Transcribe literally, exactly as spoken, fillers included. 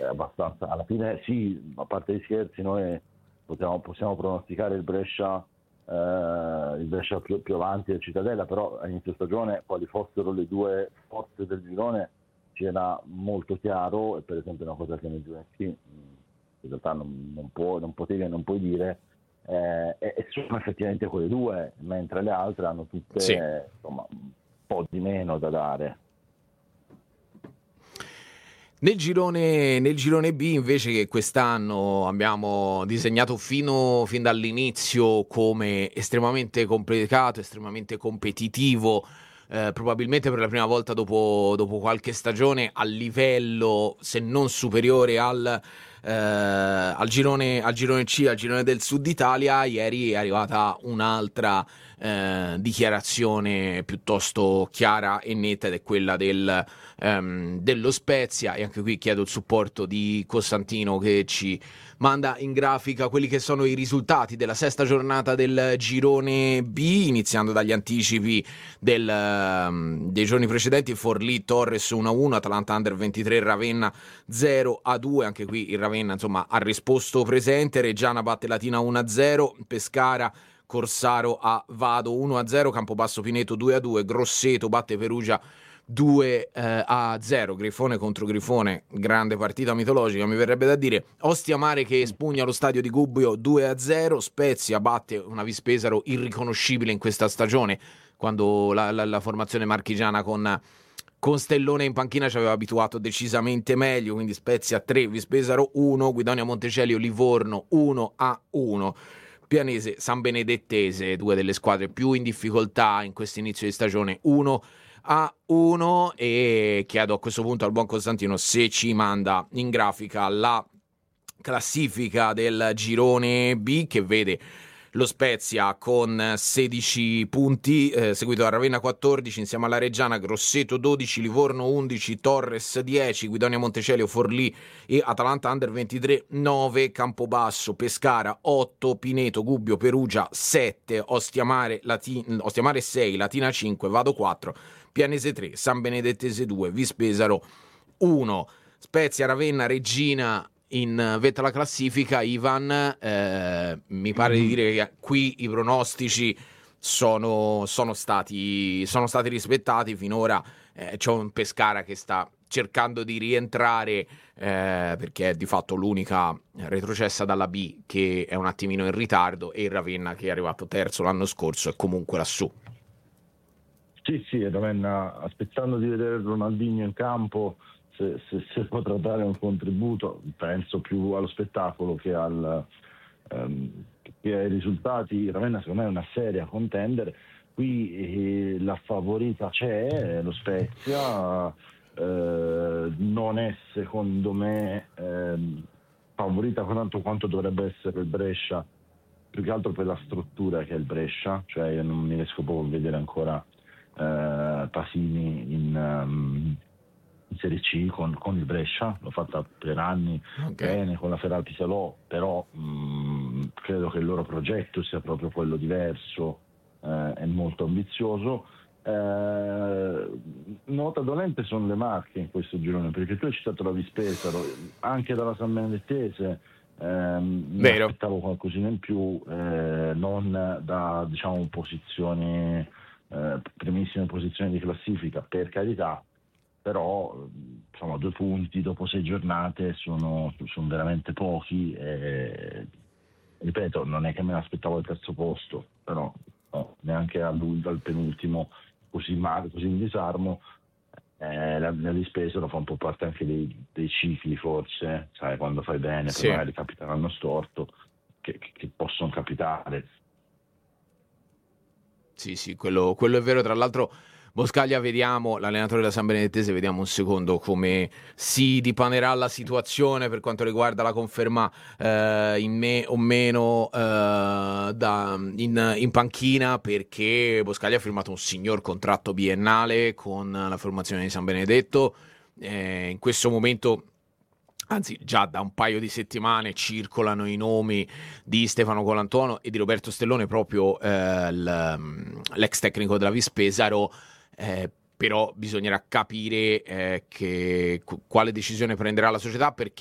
è abbastanza, alla fine sì, a parte gli scherzi, noi possiamo, possiamo pronosticare il Brescia, eh, il Brescia più, più avanti del Cittadella, però a inizio stagione quali fossero le due forze del girone ci era molto chiaro, e per esempio una cosa che nel giovedì in realtà non, non, può, non potevi e non puoi dire, eh, e, e sono effettivamente quelle due, mentre le altre hanno tutte Sì. eh, insomma un po' di meno da dare. Nel girone, nel girone B invece, che quest'anno abbiamo disegnato fino, fin dall'inizio come estremamente complicato, estremamente competitivo, eh, probabilmente per la prima volta dopo, dopo qualche stagione a livello se non superiore al, eh, al, girone, al girone C, al girone del Sud Italia. Ieri è arrivata un'altra eh, dichiarazione piuttosto chiara e netta, ed è quella del Um, dello Spezia, e anche qui chiedo il supporto di Costantino, che ci manda in grafica quelli che sono i risultati della sesta giornata del girone B, iniziando dagli anticipi del, um, dei giorni precedenti. Forlì Torres uno a uno, Atalanta Under ventitré Ravenna zero a due, anche qui il Ravenna insomma ha risposto presente. Reggiana batte Latina uno a zero, Pescara Corsaro a Vado uno a zero, Campobasso Pineto due a due, Grosseto batte Perugia due a zero, Grifone contro Grifone, grande partita mitologica mi verrebbe da dire. Ostia Mare che espugna lo stadio di Gubbio due a zero, Spezia batte una Vispesaro irriconoscibile in questa stagione, quando la, la, la formazione marchigiana con, con Stellone in panchina ci aveva abituato decisamente meglio, quindi Spezia tre, Vispesaro uno, Guidonia Montecelio Livorno uno a uno. Pianese San Benedettese, due delle squadre più in difficoltà in questo inizio di stagione, uno a uno. E chiedo a questo punto al buon Costantino se ci manda in grafica la classifica del girone B, che vede lo Spezia con sedici punti, eh, seguito da Ravenna quattordici, insieme alla Reggiana, Grosseto dodici, Livorno undici, Torres dieci, Guidonia Montecelio, Forlì e Atalanta Under ventitré nove, Campobasso, Pescara otto, Pineto, Gubbio, Perugia sette, Ostia Mare, Lati- Ostia Mare sei, Latina cinque, Vado quattro, Pianese tre, San Benedettese due, Vispesaro uno. Spezia, Ravenna, Regina in vetta alla classifica. Ivan, eh, mi pare di dire che qui i pronostici sono, sono, stati, sono stati rispettati finora. Eh, c'è un Pescara che sta cercando di rientrare, eh, perché è di fatto l'unica retrocessa dalla B che è un attimino in ritardo, e il Ravenna, che è arrivato terzo l'anno scorso, è comunque lassù. Sì, sì, Ravenna, aspettando di vedere Ronaldinho in campo, se, se, se potrà dare un contributo, penso più allo spettacolo che, al, um, che ai risultati. Ravenna secondo me è una seria contender. Qui eh, la favorita c'è, lo Spezia, eh, non è secondo me eh, favorita tanto quanto dovrebbe essere il Brescia, più che altro per la struttura che è il Brescia, cioè io non mi riesco proprio a vedere ancora Uh, Pasini in, um, in Serie C con, con il Brescia. L'ho fatta per anni, okay, bene con la Ferrari Salò, però um, credo che il loro progetto sia proprio quello diverso, uh, è molto ambizioso. Uh, nota dolente sono le Marche in questo girone, perché tu hai citato la Vispesaro, anche dalla San Benedettese um, mi aspettavo qualcosina in più, eh, non da diciamo posizioni Eh, primissime posizioni di classifica, per carità, però insomma due punti dopo sei giornate sono, sono veramente pochi, e, ripeto, non è che me ne aspettavo il terzo posto, però no, neanche al, al penultimo così male, così in disarmo. Eh, la, la Vispesaro fa un po' parte anche dei, dei cicli, forse, sai, quando fai bene, sì, poi magari capita l'anno storto, che, che, che possono capitare. Sì, sì, quello, quello è vero. Tra l'altro Boscaglia, vediamo, l'allenatore della San Benedettese, vediamo un secondo come si dipanerà la situazione per quanto riguarda la conferma eh, in me o meno eh, da, in, in panchina, perché Boscaglia ha firmato un signor contratto biennale con la formazione di San Benedetto. Eh, in questo momento, anzi già da un paio di settimane, circolano i nomi di Stefano Colantuono e di Roberto Stellone, proprio eh, l'ex tecnico della Vispesaro, eh, però bisognerà capire eh, che, quale decisione prenderà la società, perché